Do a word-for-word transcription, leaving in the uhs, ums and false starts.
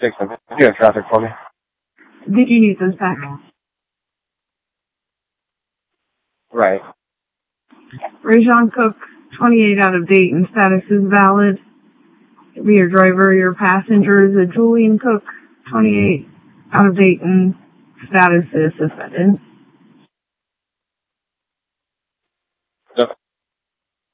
Dixon, do you have traffic for me? Did you need those back? Right. Rajon Cook, twenty-eight, out of date, and status is valid. Be your driver. Your passenger is a Julian Cook, twenty-eight, out of date, and status is suspended. Yep.